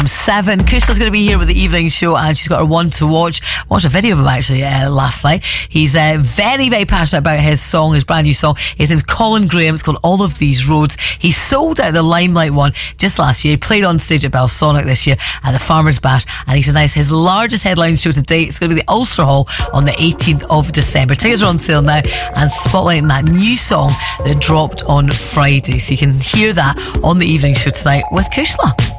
7. Kushla's going to be here with the evening show, and she's got her one to watch. Watched a video of him actually last night. He's very, very passionate about his song, his brand new song. His name's Colin Graham. It's called All of These Roads. He sold out the Limelight one just last year. He played on stage at Belsonic this year at the Farmers Bash, and he's announced his largest headline show to date. It's going to be the Ulster Hall on the 18th of December. Tickets are on sale now, and spotlighting that new song that dropped on Friday. So you can hear that on the evening show tonight with Kushla.